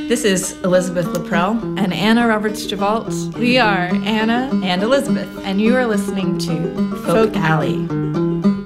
This is Elizabeth Laprelle and Anna Roberts-Javalt. We are Anna and Elizabeth, and you are listening to Folk Alley.